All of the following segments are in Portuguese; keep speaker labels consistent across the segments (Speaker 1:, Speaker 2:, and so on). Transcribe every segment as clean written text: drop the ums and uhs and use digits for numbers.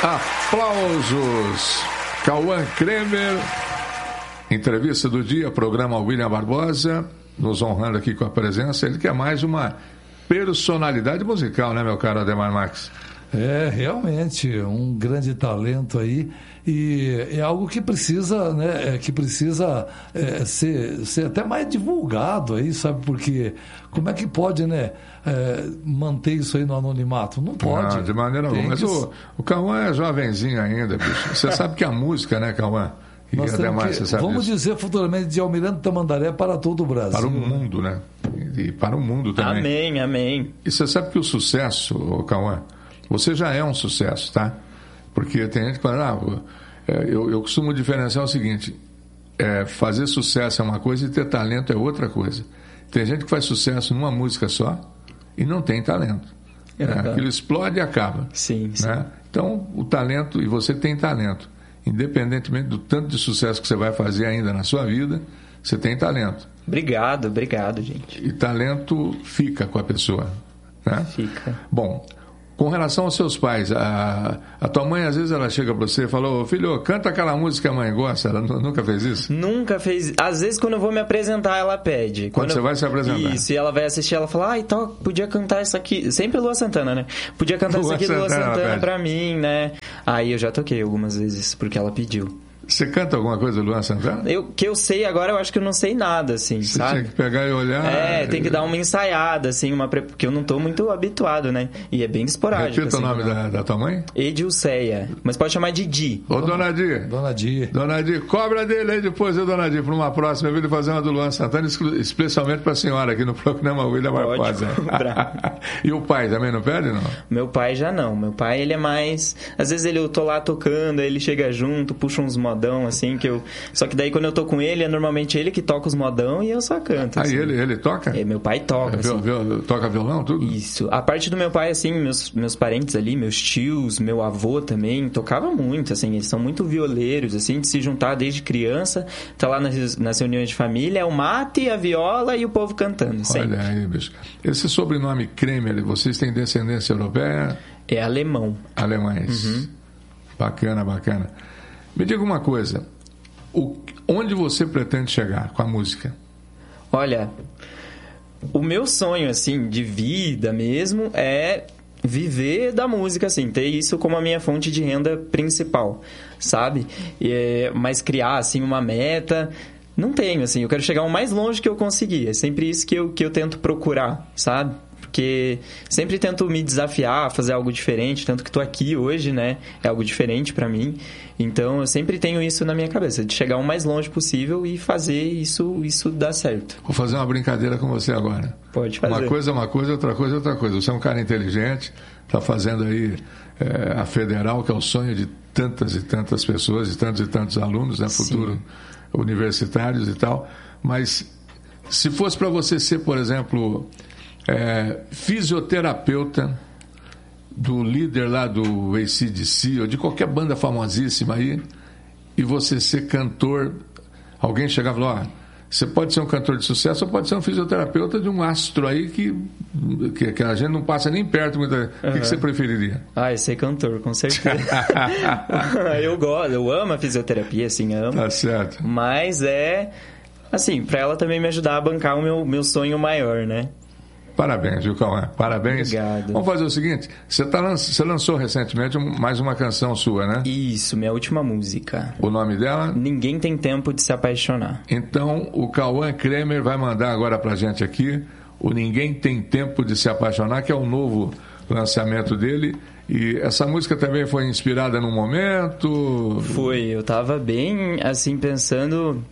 Speaker 1: Aplausos. Cauã Kremer, entrevista do dia, programa William Barbosa, nos honrando aqui com a presença. Ele que é mais uma personalidade musical, né, meu caro Ademar Max?
Speaker 2: É, realmente, um grande talento aí, e é algo que precisa, né, ser até mais divulgado aí, sabe, porque como é que pode, né, manter isso aí no anonimato? Não pode.
Speaker 1: Não, de maneira alguma, mas o Cauã é jovenzinho ainda, bicho. Você sabe que a música, né, Cauã?
Speaker 2: Vamos dizer futuramente de Almirante Tamandaré para todo o Brasil.
Speaker 1: Para o mundo, né? E para o mundo também.
Speaker 3: Amém, amém.
Speaker 1: E você sabe que o sucesso, Cauã, você já é um sucesso, tá? Porque tem gente que fala, eu costumo diferenciar o seguinte, fazer sucesso é uma coisa e ter talento é outra coisa. Tem gente que faz sucesso numa música só e não tem talento. Aquilo explode e acaba.
Speaker 3: Sim, sim.
Speaker 1: Né? Então, o talento, e você tem talento, independentemente do tanto de sucesso que você vai fazer ainda na sua vida, você tem talento.
Speaker 3: Obrigado, gente.
Speaker 1: E talento fica com a pessoa, né?
Speaker 3: Fica.
Speaker 1: Bom, com relação aos seus pais, a tua mãe, às vezes, ela chega pra você e fala, filho, canta aquela música que a mãe gosta. Ela nunca fez isso?
Speaker 3: Nunca fez. Às vezes, quando eu vou me apresentar, ela pede.
Speaker 1: Quando você vai se apresentar?
Speaker 3: Isso, e ela vai assistir, ela fala, então, podia cantar isso aqui. Sempre Lua Santana, né? Podia cantar isso aqui do Lua Santana pra mim, né? Aí eu já toquei algumas vezes, porque ela pediu.
Speaker 1: Você canta alguma coisa do Luan Santana?
Speaker 3: Que eu sei agora, eu acho que eu não sei nada, assim,
Speaker 1: você
Speaker 3: sabe?
Speaker 1: Tinha que pegar e olhar...
Speaker 3: tem que dar uma ensaiada, assim, porque eu não tô muito habituado, né? E é bem esporádico.
Speaker 1: Repita
Speaker 3: assim,
Speaker 1: o nome da tua mãe?
Speaker 3: Edilceia, mas pode chamar de Di.
Speaker 1: Ô, Dona Di. Dona Di, cobra dele aí depois, Dona Di, para uma próxima. Eu vim fazer uma do Luan Santana, especialmente para a senhora aqui no programa William Barbosa. E o pai também não pede, não?
Speaker 3: Meu pai já não. Meu pai, ele é mais... Às vezes eu tô lá tocando, aí ele chega junto, puxa uns modão, assim, que eu... Só que daí quando eu tô com ele, é normalmente ele que toca os modão e eu só canto.
Speaker 1: Aí
Speaker 3: assim.
Speaker 1: ele toca?
Speaker 3: Meu pai toca,
Speaker 1: toca violão, tudo?
Speaker 3: Isso. A parte do meu pai, assim, meus parentes ali, meus tios, meu avô também, tocava muito, assim, eles são muito violeiros, assim, de se juntar desde criança, tá lá nas reuniões de família, o mate, a viola e o povo cantando, sempre.
Speaker 1: Olha aí, bicho. Esse sobrenome Kremer, vocês têm descendência europeia?
Speaker 3: É alemão.
Speaker 1: Alemães.
Speaker 3: Uhum.
Speaker 1: Bacana. Me diga uma coisa, onde você pretende chegar com a música?
Speaker 3: Olha, o meu sonho, assim, de vida mesmo é viver da música, assim, ter isso como a minha fonte de renda principal, sabe? Mas criar, assim, uma meta... Não tenho, assim, eu quero chegar o mais longe que eu conseguir, é sempre isso que eu tento procurar, sabe? Porque sempre tento me desafiar a fazer algo diferente, tanto que estou aqui hoje, né? É algo diferente para mim. Então, eu sempre tenho isso na minha cabeça, de chegar o mais longe possível e fazer isso dar certo.
Speaker 1: Vou fazer uma brincadeira com você agora.
Speaker 3: Pode fazer.
Speaker 1: Uma coisa é uma coisa, outra coisa é outra coisa. Você é um cara inteligente, está fazendo aí a Federal, que é o sonho de tantas e tantas pessoas, e tantos alunos, né? Futuro universitários e tal. Mas, se fosse para você ser, por exemplo... fisioterapeuta do líder lá do AC/DC ou de qualquer banda famosíssima aí, e você ser cantor, alguém chegava e falou, você pode ser um cantor de sucesso ou pode ser um fisioterapeuta de um astro aí que a gente não passa nem perto. O que você preferiria?
Speaker 3: Ser cantor, com certeza. Eu gosto, eu amo a fisioterapia, assim, amo.
Speaker 1: Tá certo.
Speaker 3: Mas assim, pra ela também me ajudar a bancar o meu sonho maior, né?
Speaker 1: Parabéns, viu, Cauã? Parabéns.
Speaker 3: Obrigado.
Speaker 1: Vamos fazer o seguinte, você lançou recentemente mais uma canção sua, né?
Speaker 3: Isso, minha última música.
Speaker 1: O nome dela?
Speaker 3: Ninguém Tem Tempo de Se Apaixonar.
Speaker 1: Então, o Cauã Kremer vai mandar agora pra gente aqui o Ninguém Tem Tempo de Se Apaixonar, que é o novo lançamento dele. E essa música também foi inspirada num momento?
Speaker 3: Foi, eu tava bem, assim, pensando...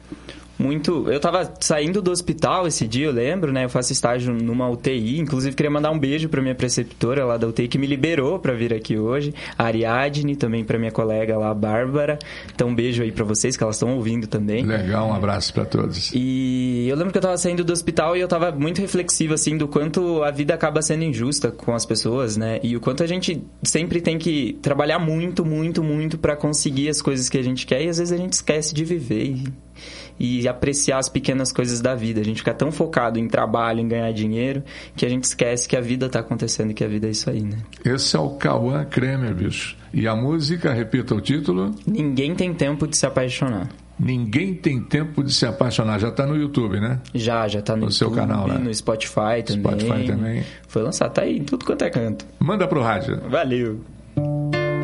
Speaker 3: Eu tava saindo do hospital esse dia, eu lembro, né? Eu faço estágio numa UTI, inclusive queria mandar um beijo pra minha preceptora lá da UTI, que me liberou pra vir aqui hoje, a Ariadne, também pra minha colega lá, a Bárbara. Então, um beijo aí pra vocês, que elas estão ouvindo também.
Speaker 1: Legal, um abraço pra todos.
Speaker 3: E eu lembro que eu tava saindo do hospital e eu tava muito reflexivo, assim, do quanto a vida acaba sendo injusta com as pessoas, né? E o quanto a gente sempre tem que trabalhar muito, muito, muito pra conseguir as coisas que a gente quer, e às vezes a gente esquece de viver e apreciar as pequenas coisas da vida. A gente fica tão focado em trabalho, em ganhar dinheiro, que a gente esquece que a vida está acontecendo e que a vida é isso aí, né?
Speaker 1: Esse é o Cauã Kremer, bicho. E a música, repita o título.
Speaker 3: Ninguém tem tempo de se apaixonar.
Speaker 1: Ninguém tem tempo de se apaixonar. Já está no YouTube, né?
Speaker 3: Já está no YouTube,
Speaker 1: seu canal, né?
Speaker 3: No Spotify também.
Speaker 1: Spotify também.
Speaker 3: Foi lançado, tá aí em tudo quanto é canto.
Speaker 1: Manda pro rádio.
Speaker 3: Valeu.